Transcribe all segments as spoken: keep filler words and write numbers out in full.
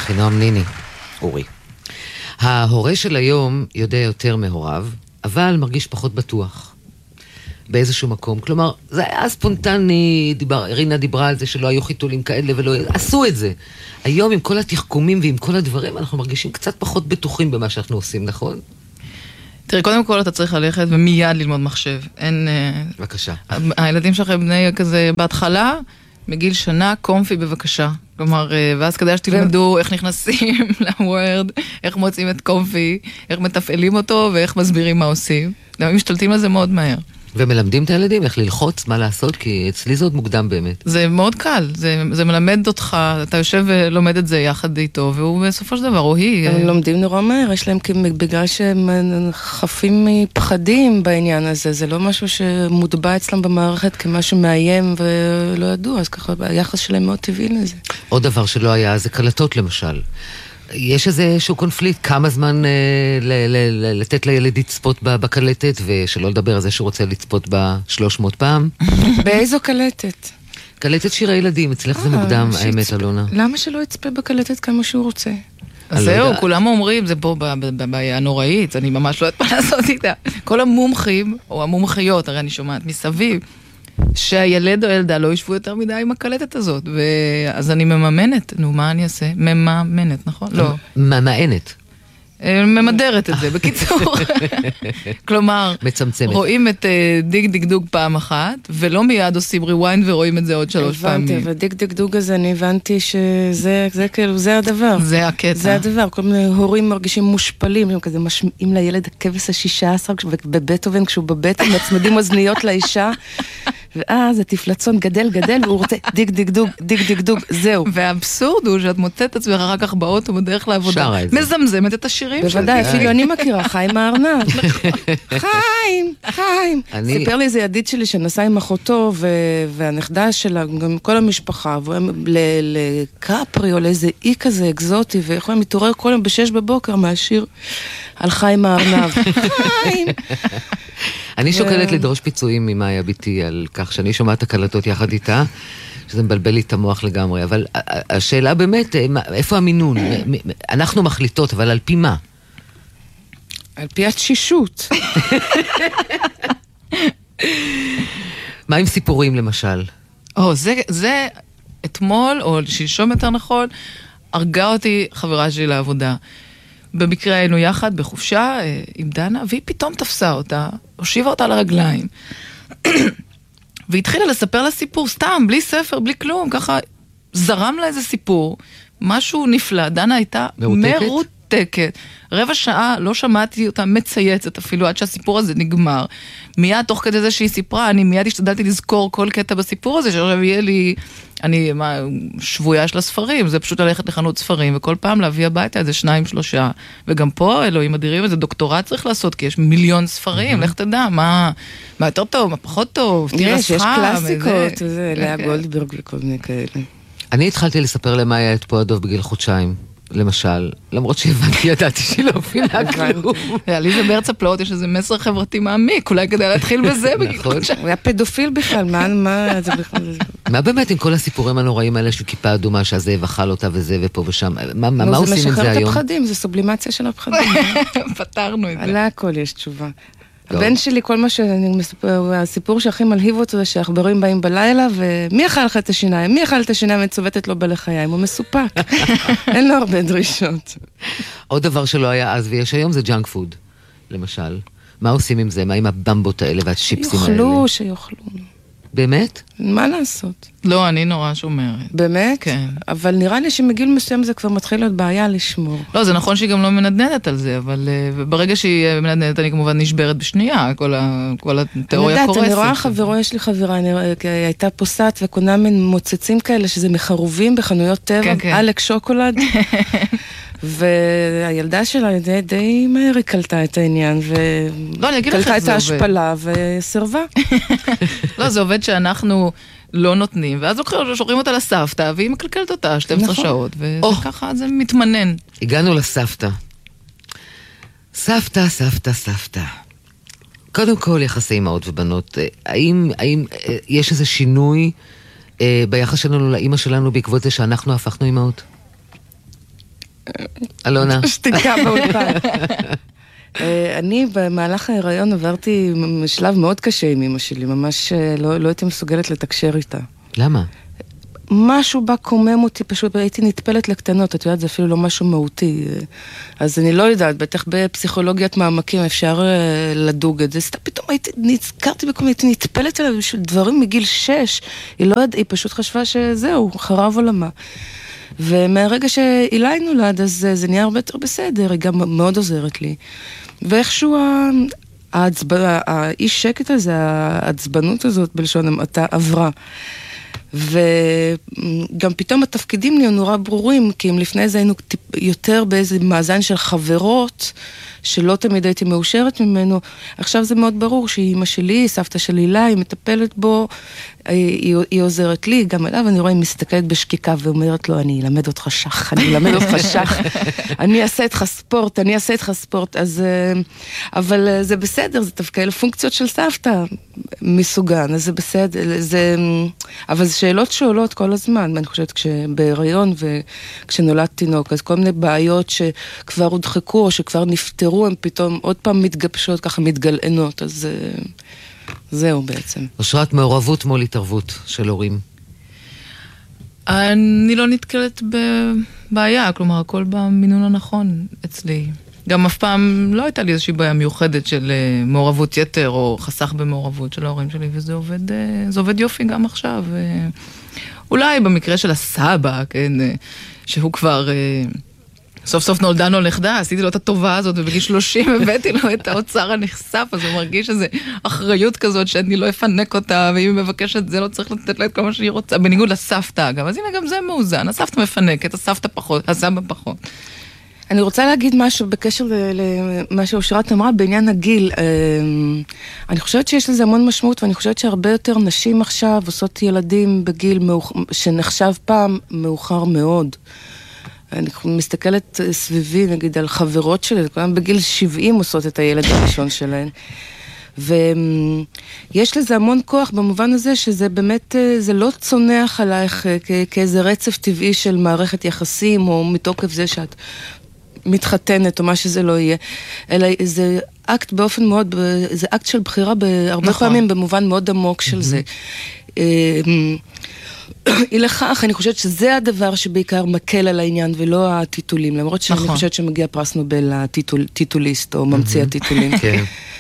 אחינועם ניני, אורי. ההורה של היום יודע יותר מהוריו, אבל מרגיש פחות בטוח. באיזשהו מקום. כלומר, זה היה ספונטני, דיבר, אירינה דיברה על זה שלא היו חיתולים כאלה ולא... עשו את זה. היום עם כל התחכומים ועם כל הדברים, אנחנו מרגישים קצת פחות בטוחים במה שאנחנו עושים, נכון? תראי, קודם כל אתה צריך ללכת ומיד ללמוד מחשב. אין... בבקשה. הילדים שלכם בני כזה בהתחלה, מגיל שנה, קומפי בבקשה. כלומר, ואז כדאי שתלמדו איך נכנסים לוורד, איך מוצאים את קומפי, איך מתפעלים אותו ואיך מסבירים מה עושים. הם משתלטים על זה מאוד מהר. ומלמדים את הילדים איך ללחוץ, מה לעשות, כי אצלי זה עוד מוקדם באמת. זה מאוד קל, זה, זה מלמד אותך, אתה יושב ולומד את זה יחד איתו, והוא בסופו של דבר, או היא... הם לומדים נורא מהר, יש להם בגלל שהם חפים מפחדים בעניין הזה, זה לא משהו שמוטבע אצלם במערכת כמשהו מאיים ולא ידעו, אז ככה היחס שלהם מאוד טבעי לזה. עוד דבר שלא היה, זה קלטות למשל. יש איזשהו קונפליקט, כמה זמן אה, ל- ל- ל- לתת לילד לצפות בקלטת, ושלא לדבר על זה שהוא רוצה לצפות בה שלוש מאות פעם. באיזו קלטת? קלטת שירי ילדים, אצלך זה מוקדם, האמת אלונה. למה שלא יצפה בקלטת כמה שהוא רוצה? זהו, כולם אומרים, זה פה בבעיה נוראית, אני ממש לא יודעת מה לעשות איתה. כל המומחים, או המומחיות, הרי אני שומעת מסביב, שהילד או ילדה לא ישבו יותר מדי עם הקלטת הזאת, ואז אני מממנת, נו, מה אני אעשה? מממנת, נכון? לא. ממאנת. ממדרת את זה, בקיצור. כלומר, מצמצמת. רואים את דיג דיג דוג פעם אחת, ולא מיד עושים ריוויינד ורואים את זה עוד שלוש פעמים. הבנתי, ודיג דיג דוג הזה, אני הבנתי שזה, זה כאילו, זה הדבר. זה הקטע. זה הדבר, כל מיני הורים מרגישים מושפלים, הם כזה משמיעים לילד הכבש השישה עשר, בבטהובן, כשהוא בבטן, מצמידים אוזניות לאישה, ואז התפלצון גדל גדל, והוא רוצה דיג דיג דוג, דיג דיג דוג, זהו. והאבסורד הוא שאת מוצאת את עצמך אחר כך באוטו בדרך לעבודה, מזמזמת את השירים שלי. בוודאי, אפילו אני מכירה, חיים הארנב. חיים, חיים. סיפר לי איזה ידיד שלי שנסע עם אחותו, והנכדה שלה, גם כל המשפחה, והוא היה לקפרי או לאיזה אי כזה אקזוטי, ויכולים להתעורר כל יום בשש בבוקר מהשיר על חיים הארנב. חיים. אני שוקלת לדרוש פיצויים ממאיה ביתי על כך שאני שומעת הקלטות יחד איתה, שזה מבלבל לי את המוח לגמרי, אבל השאלה באמת, איפה המינון? אנחנו מחליטות, אבל על פי מה? על פי התשישות. מה עם סיפורים למשל? או, זה, זה אתמול, או שלשום יותר נכון, הרגה אותי חברה שלי לעבודה. במקרה היינו יחד בחופשה עם דנה, והיא פתאום תפסה אותה, הושיבה אותה לרגליים, והתחילה לספר לה סיפור, סתם, בלי ספר, בלי כלום, ככה זרם לה איזה סיפור, משהו נפלא, דנה הייתה מרותקת, מרותקת. רבע שעה לא שמעתי אותה מצייצת אפילו עד שהסיפור הזה נגמר. מיד תוך כדי זה שהיא סיפרה, אני מיד השתדלתי לזכור כל קטע בסיפור הזה, שעכשיו יהיה לי, אני מה, שבויה של הספרים, זה פשוט ללכת לחנות ספרים, וכל פעם להביא הביתה איזה שניים, שלושה. וגם פה, אלוהים אדירים, איזה דוקטורט צריך לעשות, כי יש מיליון ספרים, לך תדע, מה, מה יותר טוב, מה פחות טוב, יש, יש קלאסיקות, לאה גולדברג וכל מיני כאלה. אני התחלתי לספר למאיה את פה הדוב בגיל חודשיים. למשל, למרות שהבנתי, ידעתי שהיא לא מבינה כלום. עליזה בארץ הפלאות, יש איזה מסר חברתי מעמיק, אולי כדאי להתחיל בזה. נכון. הוא היה פדופיל בכלל, מה זה בכלל? מה באמת עם כל הסיפורים הנוראים האלה של כיפה אדומה, שהזאב אכל אותה וזה ופה ושם? מה עושים עם זה היום? זה משחרר את הפחדים, זה סובלימציה של הפחדים. פתרנו את זה. על הכל יש תשובה. הבן שלי, כל מה שאני מספר, הסיפור שהכי מלהיב אותו זה שהעכברים באים בלילה, ומי אכל לך את השיניים? מי אכל את השיניים וצובטת לו בלחיים? הוא מסופק. אין לו הרבה דרישות. עוד דבר שלא היה אז ויש היום זה ג'אנק פוד, למשל. מה עושים עם זה? מה עם הבמבות האלה והצ'יפסים האלה? שיוכלו, שיוכלו. באמת? מה לעשות? לא, אני נורא שומרת. באמת? כן. אבל נראה לי שמגיל מסוים זה כבר מתחיל להיות בעיה לשמור. לא, זה נכון שהיא גם לא מנדנדת על זה, אבל ברגע שהיא מנדנדת אני כמובן נשברת בשנייה, כל, ה, כל התיאוריה קורסת. אני יודעת, אני רואה חברו, יש לי חברה, אני, הייתה פוסעת וקונה מן מוצצים כאלה, שזה מחרובים בחנויות טבע, כן, כן. אלק שוקולד. והילדה שלה די, די מהר היא קלטה את העניין, וקלטה את ההשפלה וסרבה. לא, זה עובד שאנחנו לא נותנים, ואז שוחרים אותה לסבתא, והיא מקלקלת אותה שתים עשרה שעות, וככה זה מתמנן. הגענו לסבתא. סבתא, סבתא, סבתא. קודם כל יחסי אמהות ובנות, האם, האם יש איזה שינוי ביחס שלנו לאמא שלנו בעקבות זה שאנחנו הפכנו אמהות? אלונה. שתיקה באולפן. אני במהלך ההיריון עברתי שלב מאוד קשה עם אמא שלי, ממש לא, לא הייתי מסוגלת לתקשר איתה. למה? משהו בא קומם אותי, פשוט הייתי נטפלת לקטנות, את יודעת, זה אפילו לא משהו מהותי. אז אני לא יודעת, בטח בפסיכולוגיית מעמקים אפשר לדוג את זה. סתם פתאום הייתי, נזכרתי בכל מיני, הייתי נטפלת עליו בשביל דברים מגיל שש. היא לא ידעה, היא פשוט חשבה שזהו, חרב עולמה. ומהרגע שאילי נולד, אז זה נהיה הרבה יותר בסדר, היא גם מאוד עוזרת לי. ואיכשהו העצבנות, האי שקט הזה, העצבנות הזאת בלשון המעטה עברה. וגם פתאום התפקידים נהיו נורא ברורים, כי אם לפני זה היינו יותר באיזה מאזן של חברות, שלא תמיד הייתי מאושרת ממנו, עכשיו זה מאוד ברור שהיא אמא שלי, סבתא שלי אילי, היא מטפלת בו, היא, היא עוזרת לי, גם אליו אני רואה, היא מסתכלת בשקיקה ואומרת לו, אני אלמד אותך שח, אני אלמד אותך שח, אני אעשה איתך ספורט, אני אעשה איתך ספורט, אז, אבל זה בסדר, זה תפקיד פונקציות של סבתא מסוגן, אז זה בסדר, זה, אבל זה שאלות שעולות כל הזמן, ואני חושבת כשבהיריון וכשנולד תינוק, אז כל מיני בעיות שכבר הודחקו או שכבר נפטרו, הן פתאום עוד פעם מתגבשות, ככה מתגלענות, אז זהו בעצם. אושרת, מעורבות מול התערבות של הורים. אני לא נתקלת בבעיה, כלומר, הכל במינון הנכון אצלי. גם אף פעם לא הייתה לי איזושהי בעיה מיוחדת של מעורבות יתר או חסך במעורבות של ההורים שלי, וזה עובד, זה עובד יופי גם עכשיו. אולי במקרה של הסבא, כן, שהוא כבר סוף סוף נולדה נולדה, עשיתי לו את הטובה הזאת, ובגיל שלושים הבאתי לו את האוצר הנחשף, אז הוא מרגיש איזו אחריות כזאת שאני לא אפנק אותה, ואם היא מבקשת זה לא צריך לתת לה את כל מה שהיא רוצה, בניגוד לסבתא אגב, אז הנה גם זה מאוזן, הסבתא מפנקת, הסבתא פחות, הסבא פחות. אני רוצה להגיד משהו בקשר למה שאושרת אמרה בעניין הגיל. אני חושבת שיש לזה המון משמעות, ואני חושבת שהרבה יותר נשים עכשיו עושות ילדים בגיל שנחשב פעם מאוחר מאוד. אני מסתכלת סביבי, נגיד, על חברות שלי, כולם בגיל שבעים עושות את הילד הראשון שלהן. ויש לזה המון כוח במובן הזה שזה באמת, זה לא צונח עלייך כאיזה רצף טבעי של מערכת יחסים, או מתוקף זה שאת מתחתנת, או מה שזה לא יהיה, אלא זה אקט באופן מאוד, זה אקט של בחירה בהרבה נכון. פעמים במובן מאוד עמוק של זה. היא לכך, אני חושבת שזה הדבר שבעיקר מקל על העניין, ולא הטיטולים, למרות שאני נכון. חושבת שמגיע פרס נובל לטיטוליסט, או ממציא הטיטולים. כן.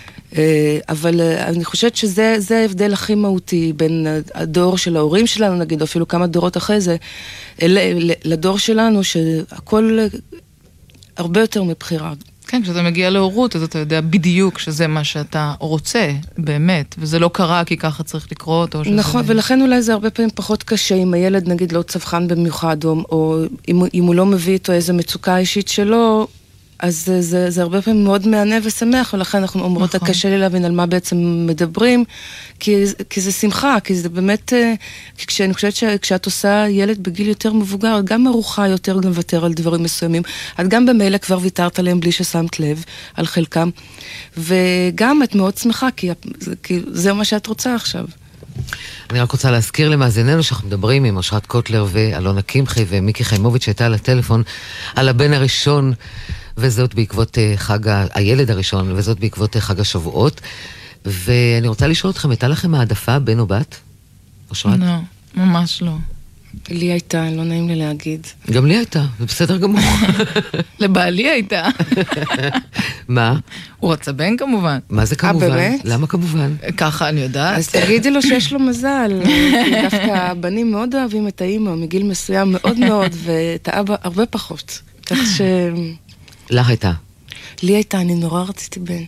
אבל אני חושבת שזה ההבדל הכי מהותי בין הדור של ההורים שלנו, נגיד, או אפילו כמה דורות אחרי זה, לדור שלנו, שהכל הרבה יותר מבחירה. כן, כשאתה מגיע להורות, אז אתה יודע בדיוק שזה מה שאתה רוצה, באמת, וזה לא קרה כי ככה צריך לקרות, או שזה... נכון, ולכן אולי זה הרבה פעמים פחות קשה, אם הילד נגיד לא צווחן במיוחד, או, או אם, אם הוא לא מביא איתו איזו מצוקה אישית שלו, אז זה, זה, זה הרבה פעמים מאוד מענה ושמח, ולכן אנחנו אומרות, נכון. קשה לי להבין על מה בעצם מדברים, כי, כי זה שמחה, כי זה באמת, כי כשאני חושבת שכשאת עושה ילד בגיל יותר מבוגר, גם ארוחה יותר גם ותר על דברים מסוימים, את גם במילא כבר ויתרת עליהם בלי ששמת לב על חלקם, וגם את מאוד שמחה, כי, כי זה מה שאת רוצה עכשיו. אני רק רוצה להזכיר למאזיננו שאנחנו מדברים עם אושרת קוטלר ואלונה קמחי ומיקי חיימוביץ' שהייתה על הטלפון, על הבן הראשון, וזאת בעקבות חג הילד הראשון, וזאת בעקבות חג השבועות. ואני רוצה לשאול אתכם, הייתה לכם העדפה בן או בת? אושרת? לא, ממש לא. לי הייתה, לא נעים לי להגיד. גם לי הייתה, זה בסדר גמור. לבעלי הייתה. מה? הוא רצה בן כמובן. מה זה כמובן? למה כמובן? ככה אני יודעת. אז תגידי לו שיש לו מזל. כי דווקא הבנים מאוד אוהבים את האמא, מגיל מסוים מאוד מאוד, ואת האבא הרבה פחות. כך ש... לך הייתה? לי הייתה, אני נורא רציתי בן.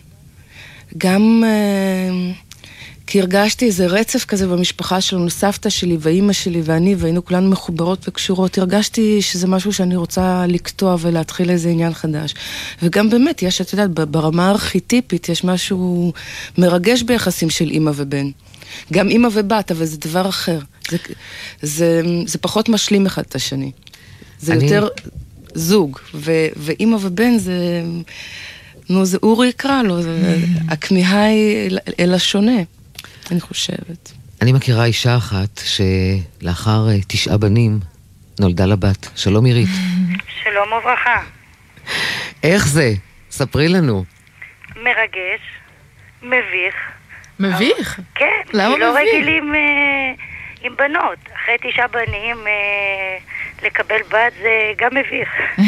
גם uh, כי הרגשתי איזה רצף כזה במשפחה שלנו, סבתא שלי ואימא שלי ואני, והיינו כולנו מחוברות וקשורות. הרגשתי שזה משהו שאני רוצה לקטוע ולהתחיל איזה עניין חדש. וגם באמת, יש, את יודעת, ברמה הארכיטיפית, יש משהו מרגש ביחסים של אימא ובן. גם אימא ובת, אבל זה דבר אחר. זה, זה, זה פחות משלים אחד את השני. זה אני... יותר... זוג, ו- ואמא ובן זה, נו, זה אורי יקרא לו, זה, הכמיהה היא אל השונה, אני חושבת. אני מכירה אישה אחת שלאחר תשעה בנים נולדה לה בת, שלום עירית. שלום וברכה. איך זה? ספרי לנו. מרגש, מביך. מביך? כן, למה כי לא מביך? רגילים אה, עם בנות. אחרי תשעה בנים אה, לקבל בת זה גם מביך.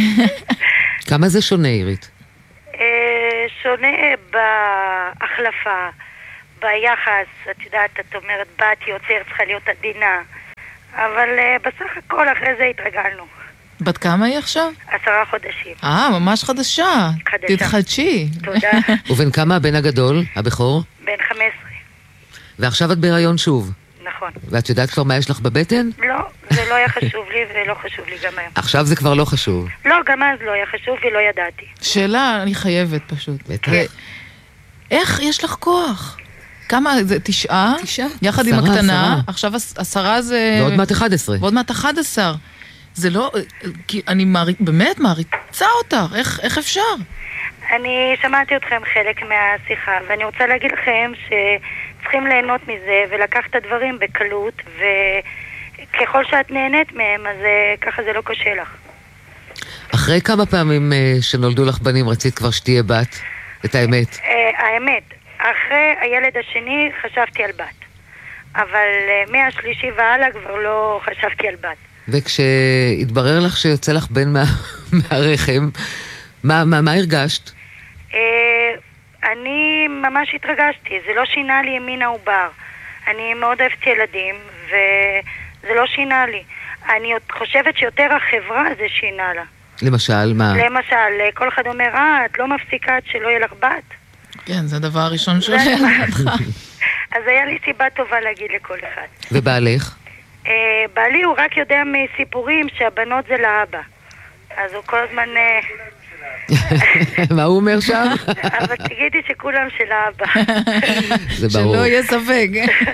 כמה זה שונה, עירית? אה, שונה בהחלפה, ביחס, את יודעת, את אומרת בת יוצר צריכה להיות עדינה, אבל אה, בסך הכל אחרי זה התרגלנו. בת כמה היא עכשיו? עשרה חודשים. אה, ממש חדשה. חדשה. תתחדשי. תודה. ובן כמה הבן הגדול, הבכור? בן חמש עשרה. ועכשיו את בהיריון שוב. נכון. ואת יודעת כבר מה יש לך בבטן? לא, זה לא היה חשוב לי ולא חשוב לי גם היום. עכשיו זה כבר לא חשוב. לא, גם אז לא היה חשוב ולא ידעתי. שאלה, אני חייבת פשוט. בטח. איך יש לך כוח? כמה, זה תשעה? תשעה. יחד עם עשרה, הקטנה. עשרה. עכשיו עש- עשרה זה... ועוד מעט אחד עשרה. ועוד מעט אחד עשר. זה לא... כי אני מעריץ, באמת מעריצה אותך. איך, איך אפשר? אני שמעתי אתכם חלק מהשיחה, ואני רוצה להגיד לכם שצריכים ליהנות מזה ולקחת את הדברים בקלות, וככל שאת נהנית מהם, אז אה, ככה זה לא קשה לך. אחרי כמה פעמים אה, שנולדו לך בנים רצית כבר שתהיה בת? את האמת. אה, האמת, אחרי הילד השני חשבתי על בת, אבל אה, מהשלישי והלאה כבר לא חשבתי על בת. וכשהתברר לך שיוצא לך בן מה, מהרחם, מה, מה, מה הרגשת? אה, אני ממש התרגשתי, זה לא שינה לי ימין העובר. אני מאוד אוהבת ילדים, וזה לא שינה לי. אני עוד חושבת שיותר החברה זה שינה לה. למשל, מה? למשל, כל אחד אומר, אה, את לא מפסיקה עד שלא יהיה לך בת. כן, זה הדבר הראשון זה- שלי. אז היה לי סיבה טובה להגיד לכל אחד. ובעלך? אה, בעלי הוא רק יודע מסיפורים שהבנות זה לאבא. אז הוא כל הזמן... אה, מה הוא אומר שם? אבל תגידי שכולם של האבא. זה ברור. שלא יהיה ספק.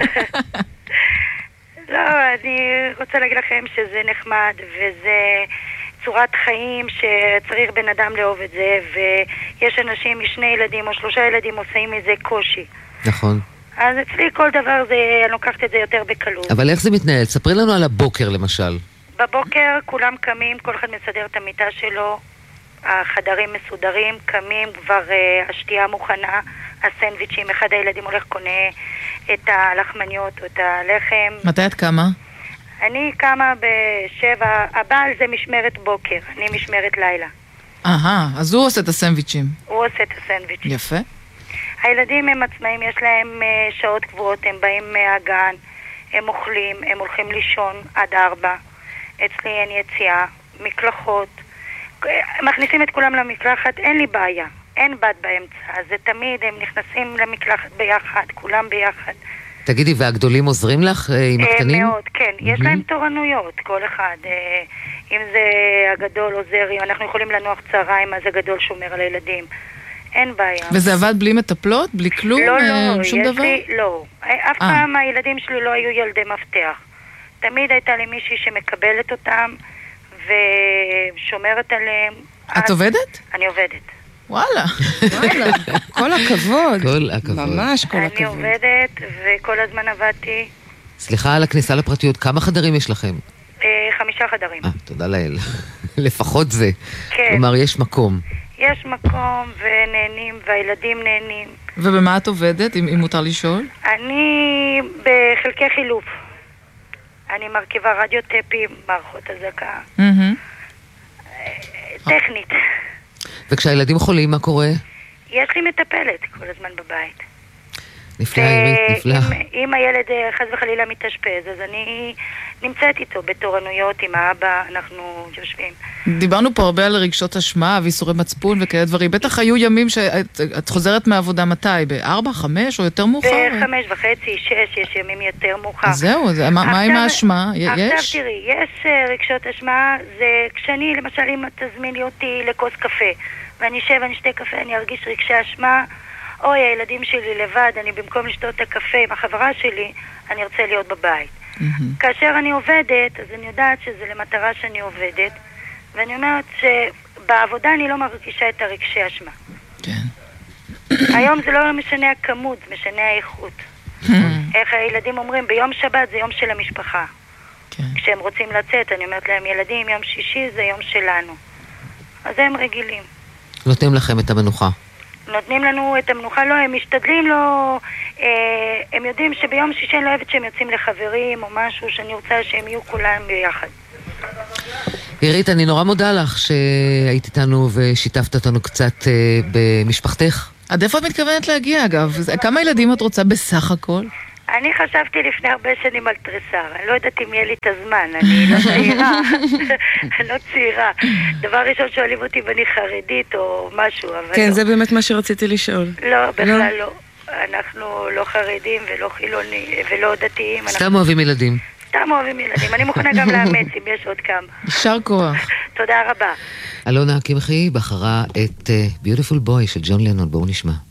לא, אני רוצה להגיד לכם שזה נחמד, וזה צורת חיים שצריך בן אדם לאהוב את זה, ויש אנשים משני ילדים או שלושה ילדים עושים מזה קושי. נכון. אז אצלי כל דבר זה, אני לוקחת את זה יותר בקלות. אבל איך זה מתנהל? ספרי לנו על הבוקר למשל. בבוקר כולם קמים, כל אחד מסדר את המיטה שלו, החדרים מסודרים, קמים, כבר uh, השתייה מוכנה, הסנדוויצ'ים, אחד הילדים הולך קונה את הלחמניות או את הלחם. מתי את קמה? אני קמה בשבע, הבעל זה משמרת בוקר, אני משמרת לילה. אהה, אז הוא עושה את הסנדוויצ'ים. הוא עושה את הסנדוויצ'ים. יפה. הילדים הם עצמאים, יש להם uh, שעות קבועות, הם באים מהגן, הם אוכלים, הם הולכים לישון עד ארבע. אצלי אין יציאה, מקלחות. מכניסים את כולם למקלחת, אין לי בעיה. אין בת באמצע, אז זה תמיד, הם נכנסים למקלחת ביחד, כולם ביחד. תגידי, והגדולים עוזרים לך אה, עם אה, הקטנים? מאוד, כן. יש להם תורנויות, כל אחד. אה, אם זה הגדול עוזר, אם אנחנו יכולים לנוח צהריים, אז הגדול שומר על הילדים. אין בעיה. וזה עבד בלי מטפלות? בלי כלום? לא, אה, לא, שום יש דבר? לי, לא. אף אה. פעם הילדים שלי לא היו ילדי מפתח. תמיד הייתה לי מישהי שמקבלת אותם ושומרת עליהם. את אז- עובדת? אני עובדת. וואלה. וואלה, כל הכבוד. כל הכבוד. ממש כל אני הכבוד. עובדת וכל הזמן עבדתי סליחה על הכניסה לפרטיות, כמה חדרים יש לכם? אה, חמישה חדרים. אה, תודה לאל. לפחות זה. כן. כלומר, יש מקום. יש מקום ונהנים והילדים נהנים. ובמה את עובדת, אם אם מותר לשאול? אני בחלקי חילוף. אני מרכיבה רדיו טפים, מערכות הזקה, מהמם. טכנית. וכשהילדים חולים, מה קורה? יש לי מטפלת כל הזמן בבית. נפלא, עירית, נפלא. ואם אם הילד אה, חס וחלילה מתאשפז, אז אני נמצאת איתו בתורנויות עם האבא, אנחנו יושבים. דיברנו פה הרבה על רגשות אשמה ואיסורי מצפון וכאלה דברים. בטח היו ימים שאת את חוזרת מהעבודה מתי? בארבע, חמש או יותר מאוחר? בחמש וחצי, שש, יש ימים יותר מאוחר. אז זהו, זה- מה מה עם עכשיו- האשמה? י- יש? עכשיו תראי, יש אה, רגשות אשמה, זה כשאני, למשל, אם את תזמיני אותי לכוס קפה, ואני אשב ואני אשתה קפה, אני ארגיש רגשי אשמה, אוי, הילדים שלי לבד, אני במקום לשתות את הקפה עם החברה שלי, אני ארצה להיות בבית. מהמם. כאשר אני עובדת, אז אני יודעת שזה למטרה שאני עובדת, ואני אומרת שבעבודה אני לא מרגישה את הרגשי אשמה. כן. היום זה לא משנה הכמות, זה משנה האיכות. איך הילדים אומרים, ביום שבת זה יום של המשפחה. כן. כשהם רוצים לצאת, אני אומרת להם, ילדים, יום שישי זה יום שלנו. אז הם רגילים. נותנים לכם את המנוחה. נותנים לנו את המנוחה, לא, הם משתדלים, לא, אה, הם יודעים שביום שישי אני לא אוהבת שהם יוצאים לחברים או משהו, שאני רוצה שהם יהיו כולם ביחד. עירית, אני נורא מודה לך שהיית איתנו ושיתפת אותנו קצת אה, במשפחתך. עד איפה את מתכוונת להגיע, אגב? כמה ילדים את רוצה בסך הכל? אני חשבתי לפני הרבה שנים על טרסר, אני לא יודעת אם יהיה לי את הזמן, אני לא צעירה, אני לא צעירה. דבר ראשון שואלים אותי אם אני חרדית או משהו, אבל כן, לא. זה באמת מה שרציתי לשאול. לא, בכלל לא. אנחנו לא חרדים ולא חילונים ולא דתיים. סתם אנחנו... אוהבים ילדים. סתם אוהבים ילדים, אני מוכנה גם לאמץ אם יש עוד כמה. יישר כוח. תודה רבה. אלונה קמחי בחרה את uh, Beautiful Boy של ג'ון לנון, בואו נשמע.